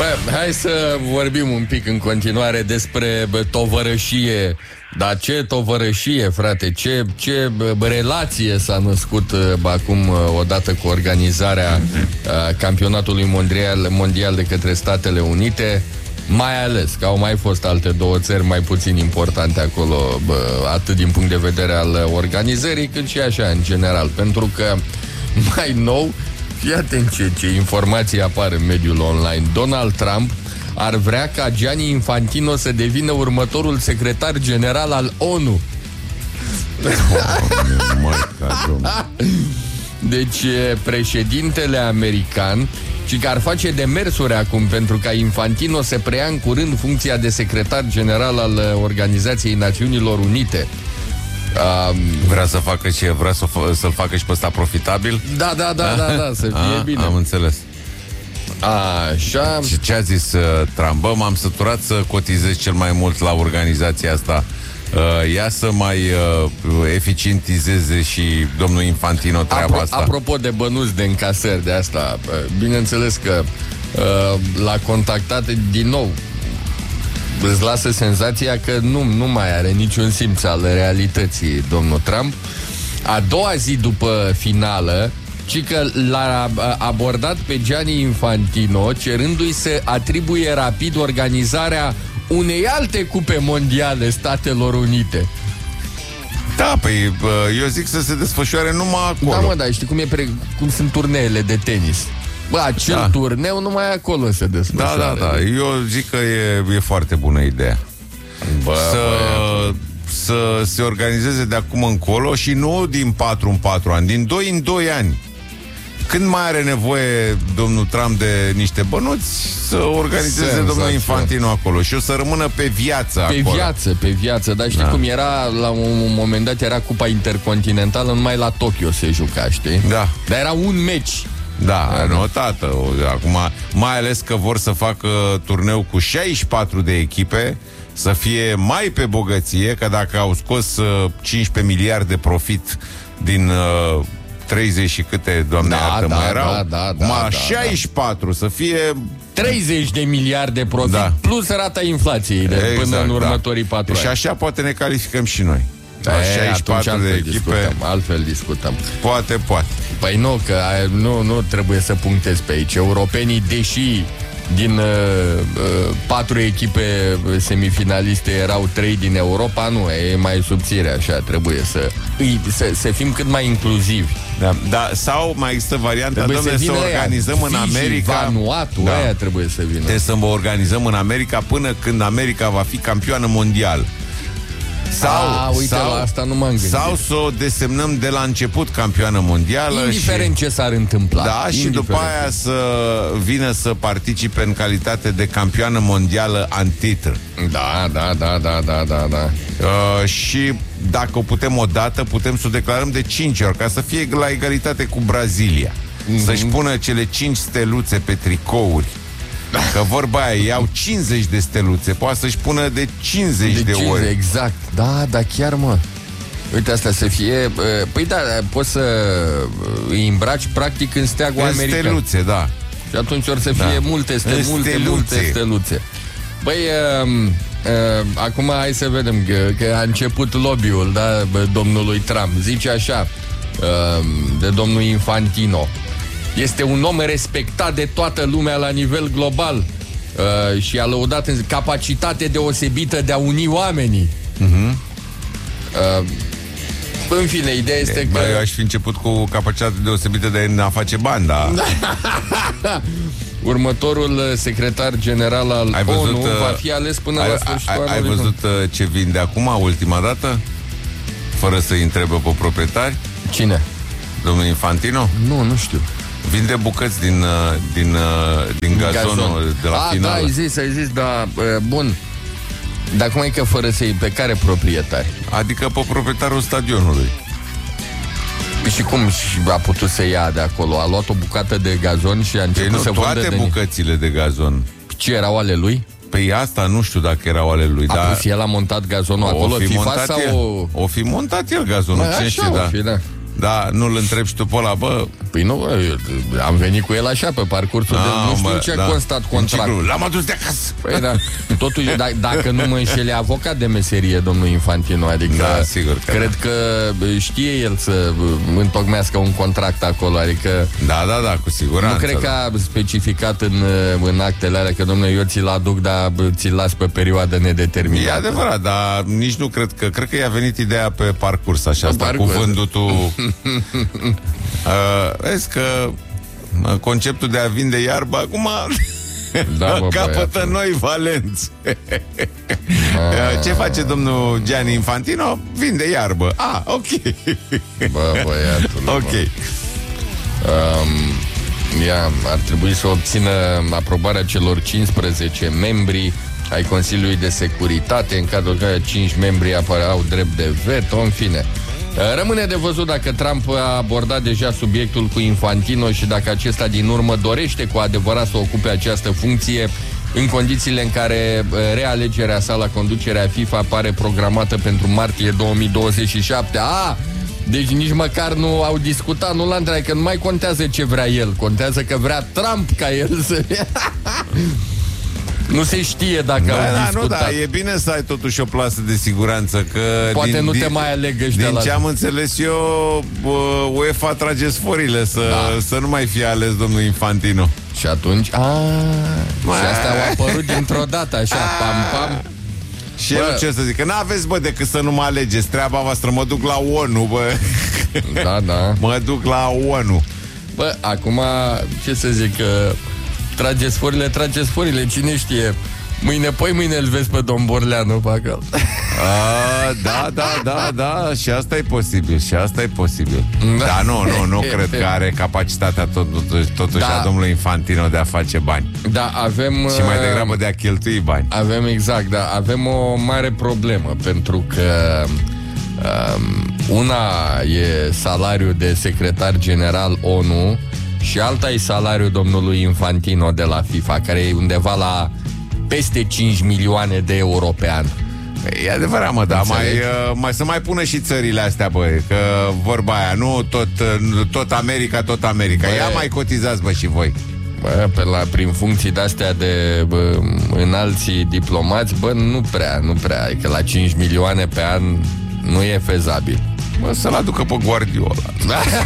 Bă, hai să vorbim un pic în continuare despre tovărășie. Dar ce tovărășie, frate, ce relație s-a născut acum odată cu organizarea campionatului mondial de către Statele Unite, mai ales că au mai fost alte două țări mai puțin importante acolo, atât din punct de vedere al organizării, cât și așa în general, pentru că mai nou, fii atent ce informații apar în mediul online. Donald Trump ar vrea ca Gianni Infantino să devină următorul secretar general al ONU. Deci președintele american și că ar face demersuri acum pentru ca Infantino să preia în curând funcția de secretar general al Organizației Națiunilor Unite. Vrea să facă ce? Vrea să-l facă și pe ăsta profitabil? Da, să fie bine. Am înțeles. Așa. Și ce a zis Trump? Bă, m-am săturat să cotizez cel mai mult la organizația asta. Ia să mai eficientizeze și domnul Infantino treaba asta. Apropo de bănuți de încasări de asta, bineînțeles că l-a contactat din nou. Îți lasă senzația că nu mai are niciun simț al realității domnul Trump. A doua zi după finală, ci că l-a abordat pe Gianni Infantino cerându-i să atribuie rapid organizarea unei alte cupe mondiale Statelor Unite. Da, păi eu zic să se desfășoare numai acolo. Da, mă, dar știi cum sunt turneele de tenis? Bă, acel turneu numai acolo se desfășoară. Da, eu zic că e foarte bună ideea. Să se organizeze de acum încolo și nu din 4 în 4 ani, din 2 în 2 ani. Când mai are nevoie domnul Trump de niște bănuți, să organizeze domnul Infantino acolo și o să rămână pe viață acolo. Pe viață, dar știi cum era, la un moment dat era Cupa Intercontinentală, numai la Tokyo se juca, știi? Da. Dar era un meci. Da, notată. Acum, mai ales că vor să facă turneu cu 64 de echipe, să fie mai pe bogăție, că dacă au scos 15 miliarde profit din 30 și câte, Doamne iartă, mai erau, 64, să fie 30 de miliarde profit, plus rata inflației până în următorii 4 ani. Și așa poate ne calificăm și noi. 64 de echipe, altfel discutăm. Poate. Păi nu, că nu trebuie să punctez pe aici. Europenii, deși din 4 echipe semifinaliste erau 3 din Europa, nu, e mai subțire așa, trebuie să fim cât mai inclusivi. Da, sau mai există varianta, dom'le, să organizăm în America. Vanuatu, aia trebuie să vină. Trebuie să vă în America până când America va fi campioană mondială. La asta nu m-am gândit. Sau să o desemnăm de la început campioană mondială. Indiferent ce s-ar întâmpla. Da, și după aia să vină să participe în calitate de campioană mondială an-titlu. Da. Și dacă o putem odată, putem să o declarăm de 5 ori, ca să fie la egalitate cu Brazilia. Să-și pună cele 5 steluțe pe tricouri. Că vorba aia, iau 50 de steluțe, poate să-și pună de 50 de ori. Exact, da, chiar, mă. Uite, asta să fie... Păi da, poți să îi îmbraci practic în steagul american. Steluțe, da. Și atunci or să fie multe steluțe. Băi, acum hai să vedem că a început lobby-ul, domnului Trump. Zice așa, de domnul Infantino: este un om respectat de toată lumea la nivel global și a lăudat în capacitate deosebită de a uni oamenii. În fine, ideea este că... Eu aș fi început cu capacitate deosebită de a face bani, da. Următorul secretar general al ONU va fi ales până la sfârșitul anului. Ai văzut ce vinde acum, ultima dată? Fără să-i întrebe pe proprietari? Cine? Domnul Infantino? Nu știu. Vinde bucăți din gazonul de la finală. Da, ai zis, da, bun. Dar cum e că fără să-i, pe care proprietari? Adică pe proprietarul stadionului. Și cum a putut să ia de acolo? A luat o bucată de gazon și a început să vândă toate bucățile de gazon. Ce, erau ale lui? Păi asta nu știu dacă erau ale lui. Dar el a montat gazonul acolo? FIFA sau... O fi montat el gazonul. Așa o fi, da. Da, nu-l întrebi și tu pe ăla, bă, Păi nu, am venit cu el așa pe parcursul de... Nu știu ce a constat contractul. L-am adus de acasă. Păi da, totuși, dacă nu mă înșel, e avocat de meserie, domnul Infantino. Adică da, sigur că cred că știe el să întocmească un contract acolo. Adică da, cu siguranță. Nu cred că a specificat în actele alea că, domnule, eu ți-l aduc, dar ți-l las pe perioadă nedeterminată. E adevărat, dar nici nu cred că... Cred că i-a venit ideea pe parcurs, așa, asta cu vândutul. Vezi că conceptul de a vinde iarbă acum capătă noi valenți. Ce face domnul Gianni Infantino? Vinde iarbă. Ok. Bă, băiatul. Ok. Ar trebui să obțină aprobarea celor 15 membri ai Consiliului de Securitate, în cadrul care 5 membri au drept de veto, în fine. Rămâne de văzut dacă Trump a abordat deja subiectul cu Infantino și dacă acesta din urmă dorește cu adevărat să ocupe această funcție în condițiile în care realegerea sa la conducerea FIFA pare programată pentru martie 2027. Deci nici măcar nu au discutat, nu l-a întrebat, că nu mai contează ce vrea el, contează că vrea Trump ca el să... Nu se știe dacă au discutat. Da, e bine să ai totuși o plasă de siguranță, că poate nu te mai alegă ăștia. Din ce am înțeles eu, UEFA trage sforile să nu mai fie ales domnul Infantino. Și atunci, și astea au apărut dintr-o dată, așa, pam. Și el ce să zic, că n-aveți, decât să nu mă alegeți, treaba voastră, mă duc la ONU, bă. Da. Mă duc la ONU. Bă, acum, ce să zic, trageți forile, cine știe. Mâine îl vezi pe Don Borleanu pe acolo. Da, și asta e posibil. Dar nu cred că are capacitatea totuși a domnului Infantino de a face bani. Da, avem... Și mai degrabă de a cheltui bani. Avem o mare problemă, pentru că una e salariul de secretar general ONU și alta e salariul domnului Infantino de la FIFA, care e undeva la peste 5 milioane de euro pe an. E adevărat, mă, dar mai să mai pună și țările astea, băi, că vorba aia, nu tot America. Ia mai cotizați, bă, și voi. Bă, prin funcții de-astea de înalții diplomați, bă, nu prea. Adică la 5 milioane pe an nu e fezabil. Bă, să-l aducă pe Guardiola.